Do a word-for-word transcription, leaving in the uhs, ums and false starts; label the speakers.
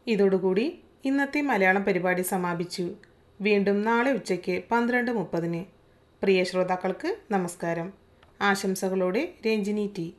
Speaker 1: ഇതോടുകൂടി ഇന്നത്തെ മലയാളം പരിപാടി സമാപിച്ചു. വീണ്ടും നാളെ ഉച്ചയ്ക്ക് പന്ത്രണ്ട് മുപ്പതിന്. പ്രിയ ശ്രോതാക്കൾക്ക് നമസ്കാരം. ആശംസകളോടെ രഞ്ജിനി ടി.